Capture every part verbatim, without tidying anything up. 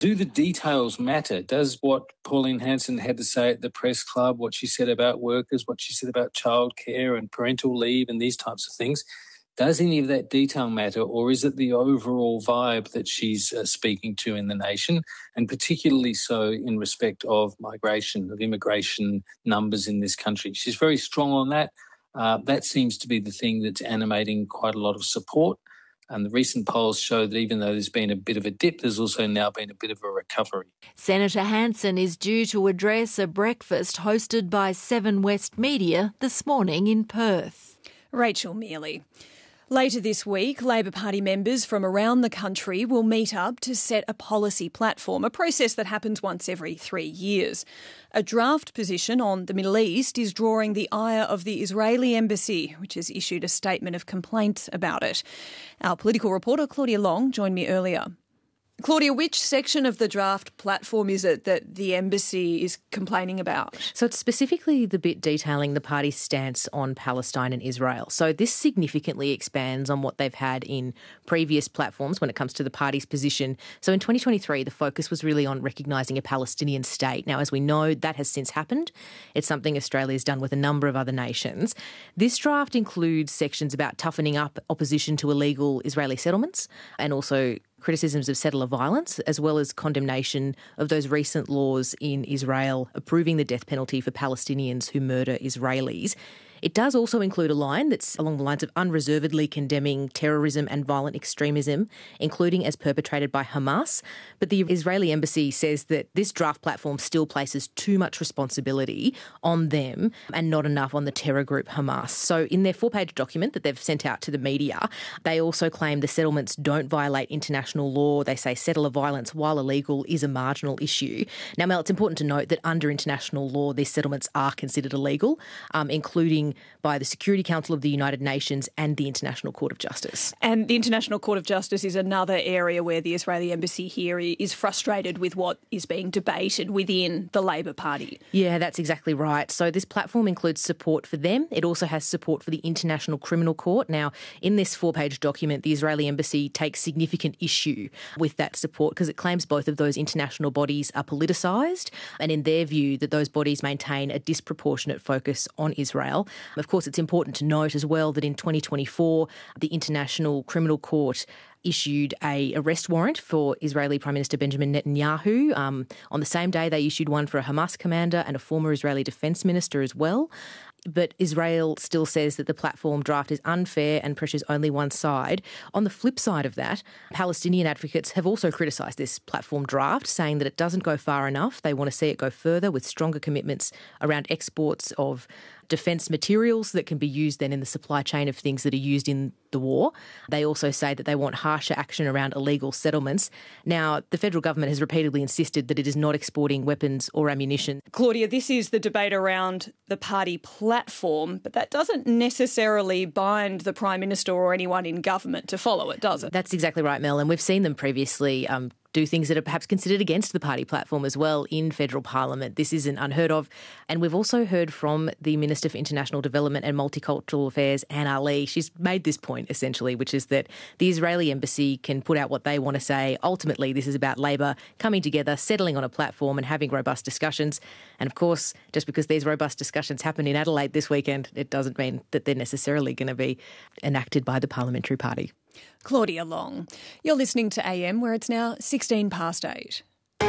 Do the details matter? Does what Pauline Hanson had to say at the press club, what she said about workers, what she said about childcare and parental leave and these types of things, does any of that detail matter, or is it the overall vibe that she's uh, speaking to in the nation, and particularly so in respect of migration, of immigration numbers in this country? She's very strong on that. Uh, that seems to be the thing that's animating quite a lot of support. And the recent polls show that even though there's been a bit of a dip, there's also now been a bit of a recovery. Senator Hanson is due to address a breakfast hosted by Seven West Media this morning in Perth. Rachel Mealy. Later this week, Labor Party members from around the country will meet up to set a policy platform, a process that happens once every three years. A draft position on the Middle East is drawing the ire of the Israeli embassy, which has issued a statement of complaint about it. Our political reporter, Claudia Long, joined me earlier. Claudia, which section of the draft platform is it that the embassy is complaining about? So it's specifically the bit detailing the party's stance on Palestine and Israel. So this significantly expands on what they've had in previous platforms when it comes to the party's position. So in twenty twenty-three, the focus was really on recognising a Palestinian state. Now, as we know, that has since happened. It's something Australia has done with a number of other nations. This draft includes sections about toughening up opposition to illegal Israeli settlements and also criticisms of settler violence, as well as condemnation of those recent laws in Israel approving the death penalty for Palestinians who murder Israelis. It does also include a line that's along the lines of unreservedly condemning terrorism and violent extremism, including as perpetrated by Hamas. But the Israeli embassy says that this draft platform still places too much responsibility on them and not enough on the terror group Hamas. So in their four-page document that they've sent out to the media, they also claim the settlements don't violate international law. They say settler violence, while illegal, is a marginal issue. Now, Mel, it's important to note that under international law, these settlements are considered illegal, um, including by the Security Council of the United Nations and the International Court of Justice. And the International Court of Justice is another area where the Israeli embassy here is frustrated with what is being debated within the Labor Party. Yeah, that's exactly right. So this platform includes support for them. It also has support for the International Criminal Court. Now, in this four-page document, the Israeli embassy takes significant issue with that support because it claims both of those international bodies are politicised, and in their view that those bodies maintain a disproportionate focus on Israel. Of course, it's important to note as well that in twenty twenty-four, the International Criminal Court issued a arrest warrant for Israeli Prime Minister Benjamin Netanyahu. Um, on the same day, they issued one for a Hamas commander and a former Israeli defence minister as well. But Israel still says that the platform draft is unfair and pressures only one side. On the flip side of that, Palestinian advocates have also criticised this platform draft, saying that it doesn't go far enough. They want to see it go further with stronger commitments around exports of defence materials that can be used then in the supply chain of things that are used in the war. They also say that they want harsher action around illegal settlements. Now, the federal government has repeatedly insisted that it is not exporting weapons or ammunition. Claudia, this is the debate around the party platform, but that doesn't necessarily bind the Prime Minister or anyone in government to follow it, does it? That's exactly right, Mel, and we've seen them previously um, do things that are perhaps considered against the party platform as well in federal parliament. This isn't unheard of. And we've also heard from the Minister for International Development and Multicultural Affairs, Anne Ali. She's made this point, essentially, which is that the Israeli embassy can put out what they want to say. Ultimately, this is about Labor coming together, settling on a platform and having robust discussions. And of course, just because these robust discussions happen in Adelaide this weekend, it doesn't mean that they're necessarily going to be enacted by the parliamentary party. Claudia Long. You're listening to A M, where it's now sixteen past eight.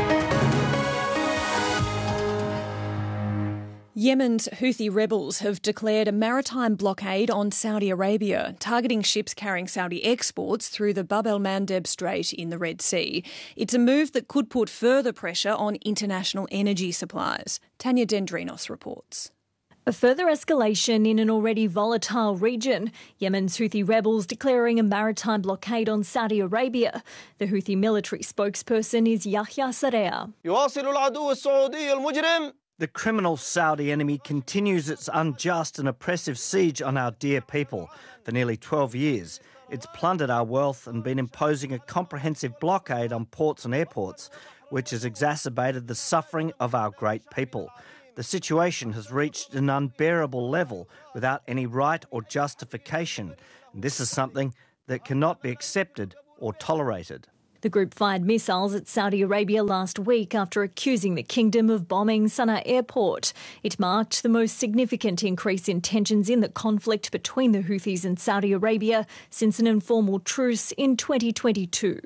Yemen's Houthi rebels have declared a maritime blockade on Saudi Arabia, targeting ships carrying Saudi exports through the Bab el-Mandeb Strait in the Red Sea. It's a move that could put further pressure on international energy supplies. Tanya Dendrinos reports. A further escalation in an already volatile region. Yemen's Houthi rebels declaring a maritime blockade on Saudi Arabia. The Houthi military spokesperson is Yahya Sarea. The criminal Saudi enemy continues its unjust and oppressive siege on our dear people. For nearly twelve years, it's plundered our wealth and been imposing a comprehensive blockade on ports and airports, which has exacerbated the suffering of our great people. The situation has reached an unbearable level without any right or justification. And this is something that cannot be accepted or tolerated. The group fired missiles at Saudi Arabia last week after accusing the kingdom of bombing Sana'a airport. It marked the most significant increase in tensions in the conflict between the Houthis and Saudi Arabia since an informal truce in twenty twenty-two.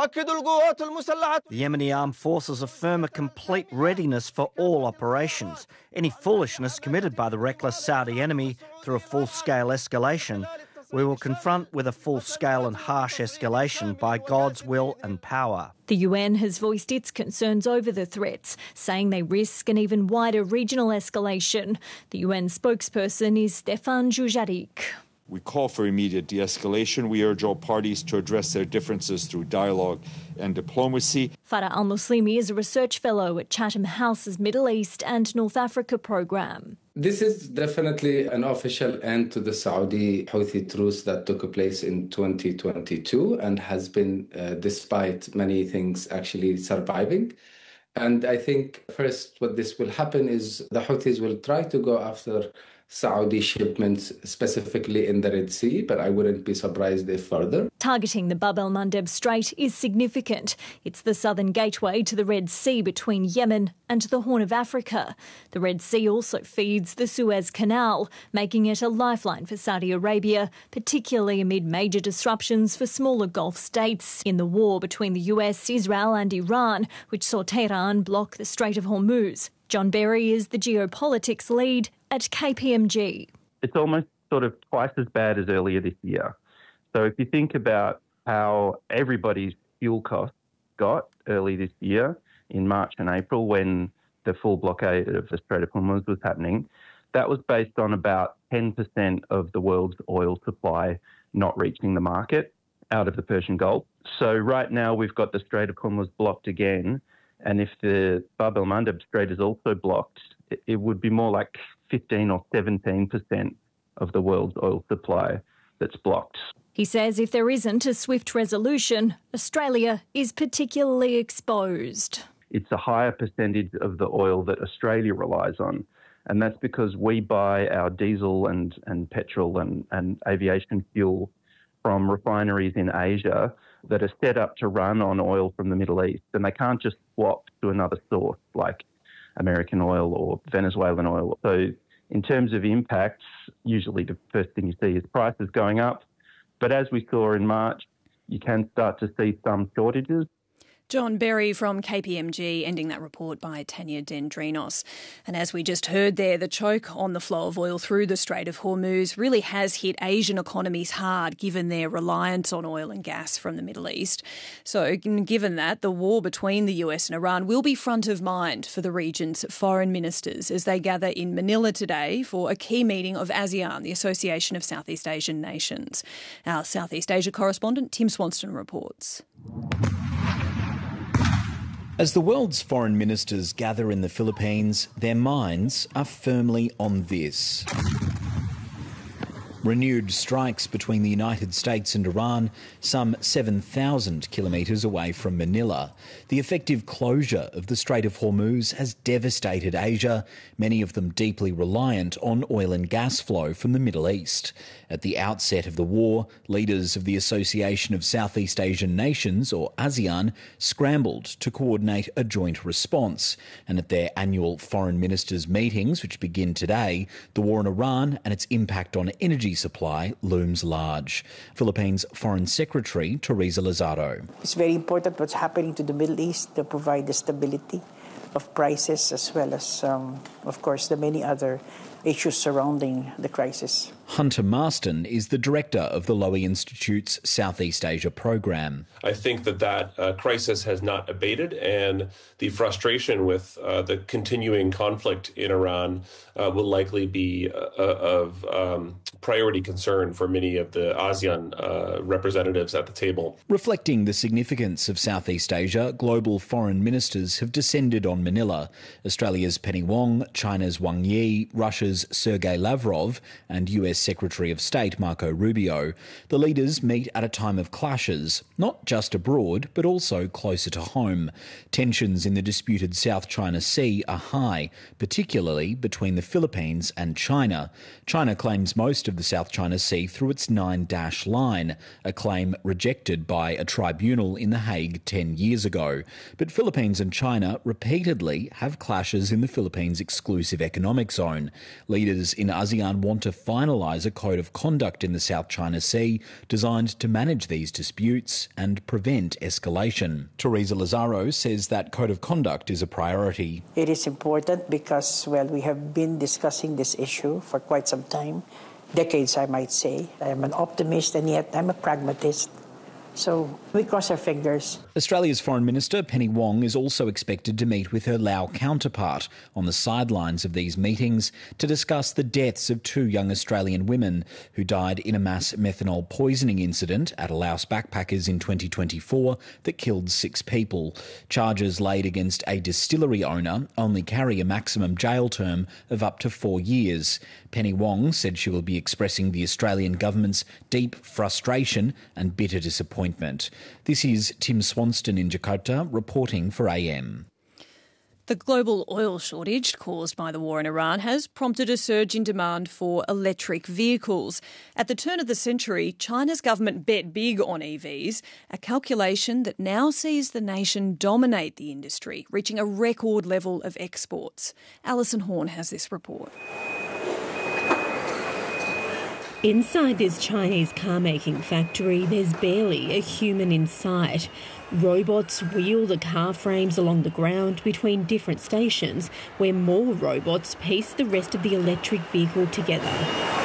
The Yemeni armed forces affirm a complete readiness for all operations. Any foolishness committed by the reckless Saudi enemy through a full-scale escalation, we will confront with a full-scale and harsh escalation by God's will and power. The U N has voiced its concerns over the threats, saying they risk an even wider regional escalation. The U N spokesperson is Stefan Dujarric. We call for immediate de-escalation. We urge all parties to address their differences through dialogue and diplomacy. Farah Al-Muslimi is a research fellow at Chatham House's Middle East and North Africa program. This is definitely an official end to the Saudi Houthi truce that took place in twenty twenty-two and has been, uh, despite many things, actually surviving. And I think first what this will happen is the Houthis will try to go after Saudi shipments specifically in the Red Sea, but I wouldn't be surprised if further. Targeting the Bab el-Mandeb Strait is significant. It's the southern gateway to the Red Sea between Yemen and the Horn of Africa. The Red Sea also feeds the Suez Canal, making it a lifeline for Saudi Arabia, particularly amid major disruptions for smaller Gulf states in the war between the U S, Israel and Iran, which saw Tehran block the Strait of Hormuz. John Berry is the geopolitics lead at K P M G. It's almost sort of twice as bad as earlier this year. So if you think about how everybody's fuel costs got early this year in March and April when the full blockade of the Strait of Hormuz was happening, that was based on about ten percent of the world's oil supply not reaching the market out of the Persian Gulf. So right now we've got the Strait of Hormuz blocked again. And if the Bab el-Mandeb Strait is also blocked, it would be more like fifteen or seventeen percent of the world's oil supply that's blocked. He says if there isn't a swift resolution, Australia is particularly exposed. It's a higher percentage of the oil that Australia relies on. And that's because we buy our diesel and, and petrol and, and aviation fuel from refineries in Asia that are set up to run on oil from the Middle East. And they can't just swap to another source like American oil or Venezuelan oil. So in terms of impacts, usually the first thing you see is prices going up. But as we saw in March, you can start to see some shortages. John Berry from K P M G, ending that report by Tanya Dendrinos. And as we just heard there, the choke on the flow of oil through the Strait of Hormuz really has hit Asian economies hard, given their reliance on oil and gas from the Middle East. So given that, the war between the U S and Iran will be front of mind for the region's foreign ministers as they gather in Manila today for a key meeting of ASEAN, the Association of Southeast Asian Nations. Our Southeast Asia correspondent, Tim Swanston, reports. As the world's foreign ministers gather in the Philippines, their minds are firmly on this. Renewed strikes between the United States and Iran, some seven thousand kilometres away from Manila. The effective closure of the Strait of Hormuz has devastated Asia, many of them deeply reliant on oil and gas flow from the Middle East. At the outset of the war, leaders of the Association of Southeast Asian Nations, or ASEAN, scrambled to coordinate a joint response. And at their annual foreign ministers' meetings, which begin today, the war in Iran and its impact on energy supply looms large. Philippines Foreign Secretary Teresa Lazaro. It's very important what's happening to the Middle East to provide the stability of prices as well as, um, of course, the many other issues surrounding the crisis. Hunter Marston is the director of the Lowy Institute's Southeast Asia program. I think that that uh, crisis has not abated, and the frustration with uh, the continuing conflict in Iran uh, will likely be uh, of um, priority concern for many of the ASEAN uh, representatives at the table. Reflecting the significance of Southeast Asia, global foreign ministers have descended on Manila. Australia's Penny Wong, China's Wang Yi, Russia's Sergei Lavrov and U S Secretary of State Marco Rubio. The leaders meet at a time of clashes, not just abroad, but also closer to home. Tensions in the disputed South China Sea are high, particularly between the Philippines and China. China claims most of the South China Sea through its Nine-Dash Line, a claim rejected by a tribunal in The Hague ten years ago. But Philippines and China repeatedly have clashes in the Philippines' exclusive economic zone. Leaders in ASEAN want to finalise a code of conduct in the South China Sea designed to manage these disputes and prevent escalation. Teresa Lazaro says that code of conduct is a priority. It is important because, well, we have been discussing this issue for quite some time, decades I might say. I am an optimist and yet I'm a pragmatist. So we cross our fingers. Australia's Foreign Minister Penny Wong is also expected to meet with her Lao counterpart on the sidelines of these meetings to discuss the deaths of two young Australian women who died in a mass methanol poisoning incident at a Laos backpackers in twenty twenty-four that killed six people. Charges laid against a distillery owner only carry a maximum jail term of up to four years. Penny Wong said she will be expressing the Australian government's deep frustration and bitter disappointment. This is Tim Swanston in Jakarta reporting for A M. The global oil shortage caused by the war in Iran has prompted a surge in demand for electric vehicles. At the turn of the century, China's government bet big on E Vs, a calculation that now sees the nation dominate the industry, reaching a record level of exports. Alison Horn has this report. Inside this Chinese car-making factory, there's barely a human in sight. Robots wheel the car frames along the ground between different stations, where more robots piece the rest of the electric vehicle together.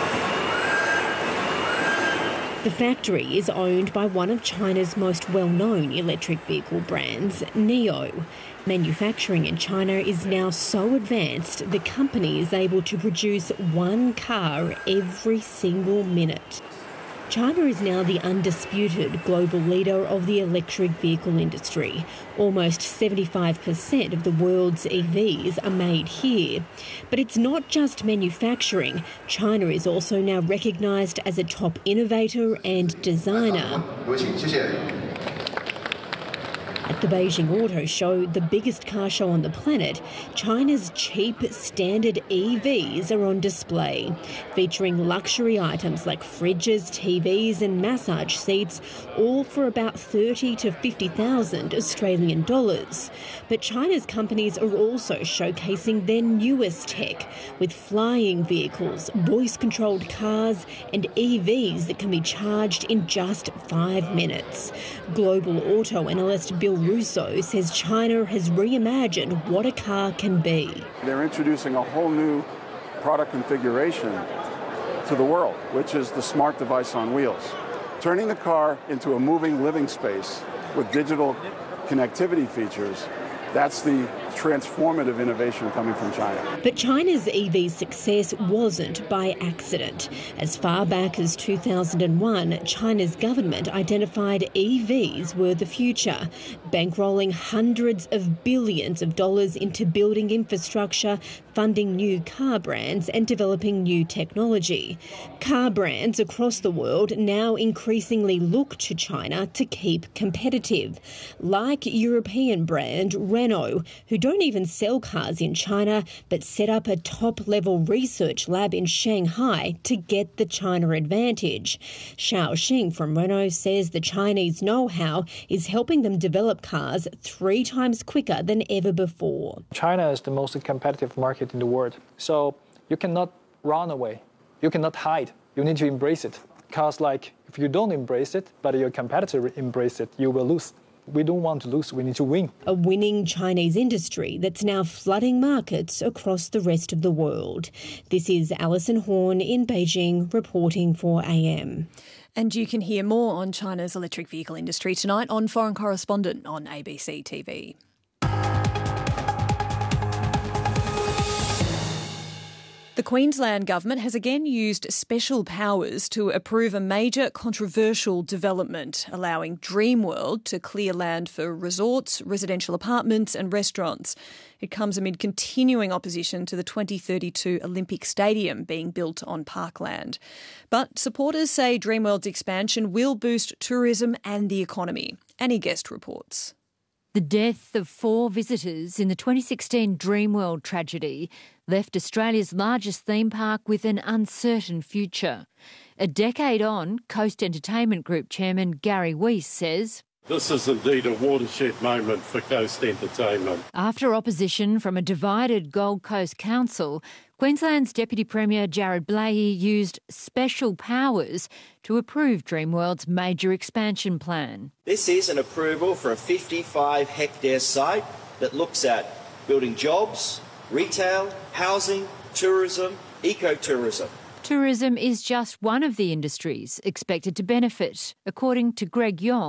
The factory is owned by one of China's most well-known electric vehicle brands, NIO. Manufacturing in China is now so advanced the company is able to produce one car every single minute. China is now the undisputed global leader of the electric vehicle industry. Almost seventy-five percent of the world's E Vs are made here. But it's not just manufacturing. China is also now recognised as a top innovator and designer. At the Beijing Auto Show, the biggest car show on the planet, China's cheap standard E Vs are on display, featuring luxury items like fridges, T Vs and massage seats, all for about thirty to fifty thousand Australian dollars. But China's companies are also showcasing their newest tech, with flying vehicles, voice-controlled cars and E Vs that can be charged in just five minutes. Global auto analyst Bill Russo says China has reimagined what a car can be. They're introducing a whole new product configuration to the world, which is the smart device on wheels, turning the car into a moving living space with digital connectivity features. That's the transformative innovation coming from China. But China's E V success wasn't by accident. As far back as two thousand one, China's government identified E Vs were the future, bankrolling hundreds of billions of dollars into building infrastructure, funding new car brands and developing new technology. Car brands across the world now increasingly look to China to keep competitive, like European brand Renault, who don't even sell cars in China but set up a top-level research lab in Shanghai to get the China advantage. Xiao Xing from Renault says the Chinese know-how is helping them develop cars three times quicker than ever before. China is the most competitive market in the world, so you cannot run away. You cannot hide. You need to embrace it. Because like if you don't embrace it, but your competitor embrace it, you will lose. We don't want to lose, we need to win. A winning Chinese industry that's now flooding markets across the rest of the world. This is Alison Horn in Beijing reporting for A M. And you can hear more on China's electric vehicle industry tonight on Foreign Correspondent on A B C T V. The Queensland Government has again used special powers to approve a major controversial development, allowing Dreamworld to clear land for resorts, residential apartments and restaurants. It comes amid continuing opposition to the twenty thirty-two Olympic Stadium being built on parkland. But supporters say Dreamworld's expansion will boost tourism and the economy. Annie Guest reports. The death of four visitors in the twenty sixteen Dreamworld tragedy left Australia's largest theme park with an uncertain future. A decade on, Coast Entertainment Group Chairman Gary Weiss says, "This is indeed a watershed moment for Coast Entertainment." After opposition from a divided Gold Coast Council, Queensland's Deputy Premier Jared Blahey used special powers to approve Dreamworld's major expansion plan. This is an approval for a fifty-five hectare site that looks at building jobs, retail, housing, tourism, ecotourism. Tourism is just one of the industries expected to benefit, according to Greg Yong.